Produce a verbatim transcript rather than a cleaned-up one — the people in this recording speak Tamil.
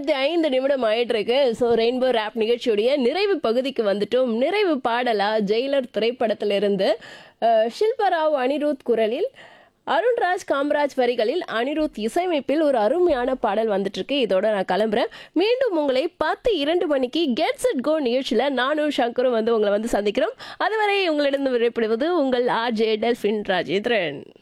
இருபத்தி ஐந்து நிமிடம் ஆயிட்டு இருக்கு. ஸோ ரெயின்போ ரேப் நிகழ்ச்சியுடைய நிறைவு பகுதிக்கு வந்துட்டோம். நிறைவு பாடலா ஜெயிலர் திரைப்படத்திலிருந்து அஹ், ஷில்பராவ் அனிருத் குரலில் அருண்ராஜ் காமராஜ் வரிகளில் அனிருத் இசையமைப்பில் ஒரு அருமையான பாடல் வந்துட்டு இருக்கு. இதோட நான் கிளம்புறேன். மீண்டும் உங்களை பத்து இரண்டு மணிக்கு கெட்ஸ் இட் கோ நிகழ்ச்சியில நானும் சங்கரும் வந்து உங்களை வந்து சந்திக்கிறோம். அதுவரை உங்களிடம் விடைபெறுவது உங்கள் ஆர் ஜே டெல்பின் ராஜேந்திரன்.